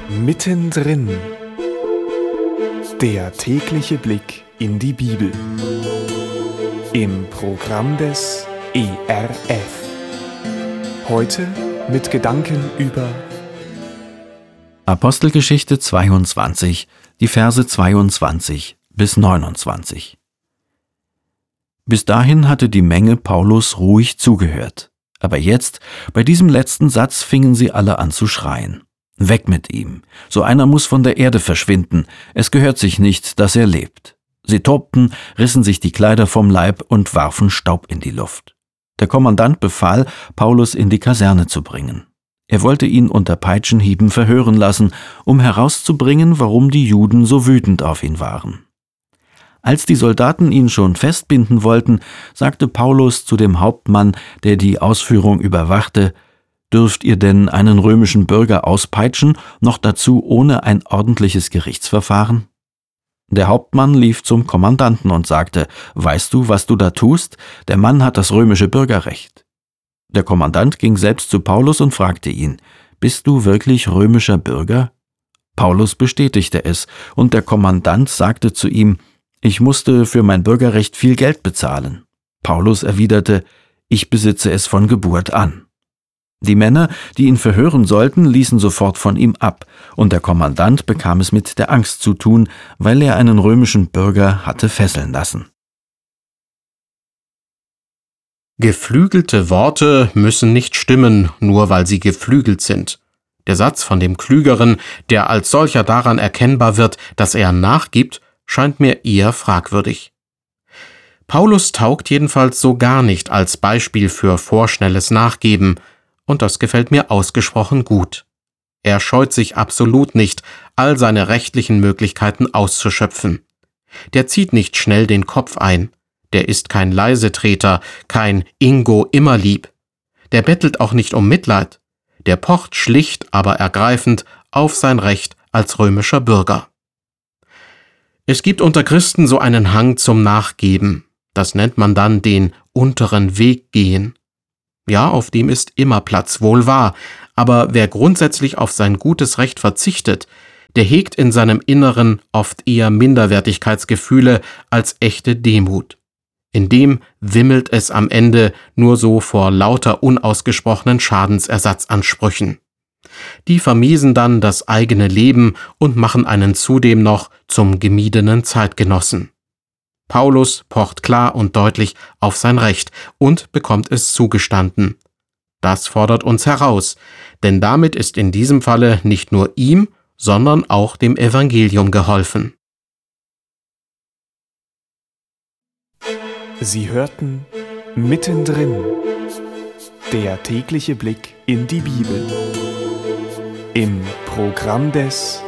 Mittendrin. Der tägliche Blick in die Bibel. Im Programm des ERF. Heute mit Gedanken über Apostelgeschichte 22, die Verse 22 bis 29. Bis dahin hatte die Menge Paulus ruhig zugehört. Aber jetzt, bei diesem letzten Satz, fingen sie alle an zu schreien. Weg mit ihm! So einer muss von der Erde verschwinden. Es gehört sich nicht, dass er lebt. Sie tobten, rissen sich die Kleider vom Leib und warfen Staub in die Luft. Der Kommandant befahl, Paulus in die Kaserne zu bringen. Er wollte ihn unter Peitschenhieben verhören lassen, um herauszubringen, warum die Juden so wütend auf ihn waren. Als die Soldaten ihn schon festbinden wollten, sagte Paulus zu dem Hauptmann, der die Ausführung überwachte: »Dürft ihr denn einen römischen Bürger auspeitschen, noch dazu ohne ein ordentliches Gerichtsverfahren?« Der Hauptmann lief zum Kommandanten und sagte: »Weißt du, was du da tust? Der Mann hat das römische Bürgerrecht.« Der Kommandant ging selbst zu Paulus und fragte ihn: »Bist du wirklich römischer Bürger?« Paulus bestätigte es, und der Kommandant sagte zu ihm: »Ich musste für mein Bürgerrecht viel Geld bezahlen.« Paulus erwiderte: »Ich besitze es von Geburt an.« Die Männer, die ihn verhören sollten, ließen sofort von ihm ab, und der Kommandant bekam es mit der Angst zu tun, weil er einen römischen Bürger hatte fesseln lassen. Geflügelte Worte müssen nicht stimmen, nur weil sie geflügelt sind. Der Satz von dem Klügeren, der als solcher daran erkennbar wird, dass er nachgibt, scheint mir eher fragwürdig. Paulus taugt jedenfalls so gar nicht als Beispiel für vorschnelles Nachgeben, und das gefällt mir ausgesprochen gut. Er scheut sich absolut nicht, all seine rechtlichen Möglichkeiten auszuschöpfen. Der zieht nicht schnell den Kopf ein. Der ist kein Leisetreter, kein Ingo Immerlieb. Der bettelt auch nicht um Mitleid. Der pocht schlicht, aber ergreifend auf sein Recht als römischer Bürger. Es gibt unter Christen so einen Hang zum Nachgeben. Das nennt man dann den unteren Weg gehen. Ja, auf dem ist immer Platz, wohl wahr, aber wer grundsätzlich auf sein gutes Recht verzichtet, der hegt in seinem Inneren oft eher Minderwertigkeitsgefühle als echte Demut. In dem wimmelt es am Ende nur so vor lauter unausgesprochenen Schadensersatzansprüchen. Die vermiesen dann das eigene Leben und machen einen zudem noch zum gemiedenen Zeitgenossen. Paulus pocht klar und deutlich auf sein Recht und bekommt es zugestanden. Das fordert uns heraus, denn damit ist in diesem Falle nicht nur ihm, sondern auch dem Evangelium geholfen. Sie hörten Mittendrin. Der tägliche Blick in die Bibel. Im Programm des